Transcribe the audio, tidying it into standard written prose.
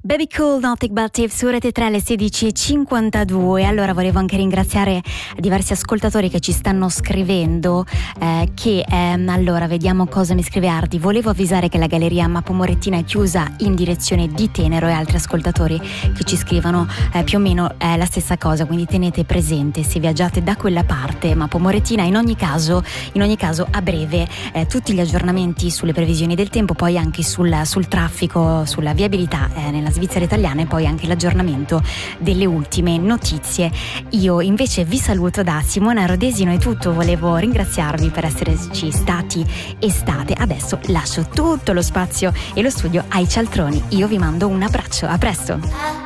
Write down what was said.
Baby Cool, Nothing But Thieves su Rete 3 alle 16:52. Allora volevo anche ringraziare diversi ascoltatori che ci stanno scrivendo allora vediamo cosa mi scrive Ardi. Volevo avvisare che la galleria Mappo Morettina è chiusa in direzione di Tenero, e altri ascoltatori che ci scrivono più o meno la stessa cosa, quindi tenete presente se viaggiate da quella parte Mappo Morettina. In ogni caso a breve tutti gli aggiornamenti sulle previsioni del tempo, poi anche sul traffico, sulla viabilità nella Svizzera italiana, e poi anche l'aggiornamento delle ultime notizie. Io invece vi saluto da Simona Rodesino, è tutto. Volevo ringraziarvi per esserci stati e state. Adesso lascio tutto lo spazio e lo studio ai cialtroni. Io vi mando un abbraccio, a presto.